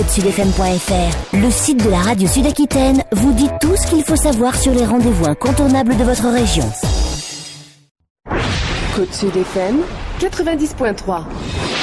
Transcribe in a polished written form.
sudfm.fr, le site de la radio Sud-Aquitaine, vous dit tout ce qu'il faut savoir sur les rendez-vous incontournables de votre région. Côte Sud FM 90.3.